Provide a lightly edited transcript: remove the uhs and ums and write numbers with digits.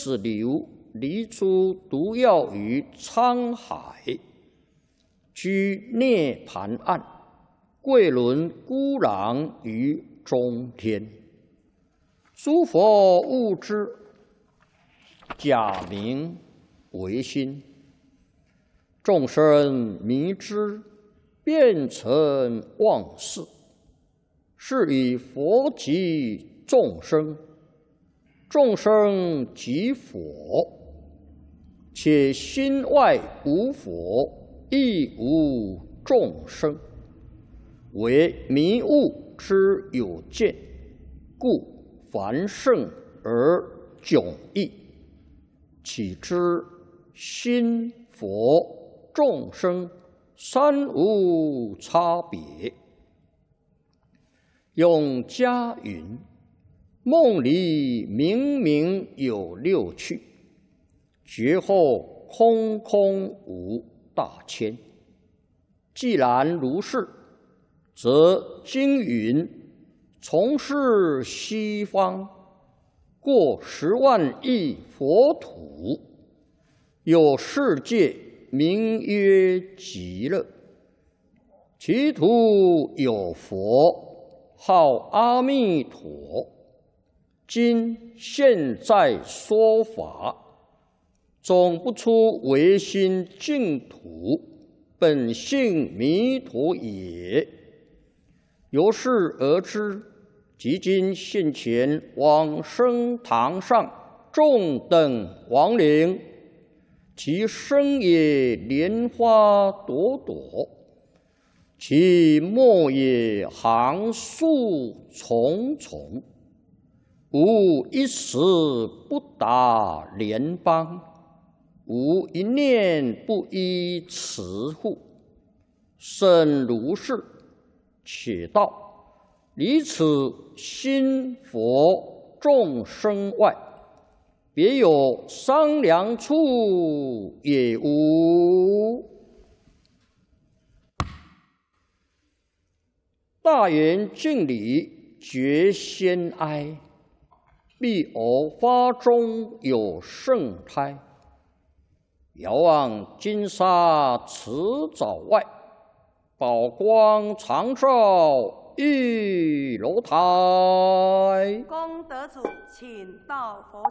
死流，离诸毒药于沧海。居涅盘岸，贵轮孤狼于中天。诸佛悟之，假名为心；众生迷之，变成妄事。是以佛即众生，众生即佛。且心外无佛，亦无众生，为迷悟之有见，故凡圣而迥异。岂知心佛众生三无差别。永嘉云：梦里明明有六趣，觉后空空无大千。既然如是，则经云：从是西方，过10万亿佛土，有世界名曰极乐，其土有佛，号阿弥陀。今现在说法，总不出唯心净土，本性弥陀也。由是而知，即今现前往生堂上众等亡灵，其身也莲花朵朵，其末也行树重重，无一时不达莲邦，无一念不依持护。甚如是，且道离此心佛众生外，别有商量处也无。大圆敬礼，觉先哀。必偶发中有圣胎，遥望金沙池沼外，宝光常照玉楼台。 功德主，请到佛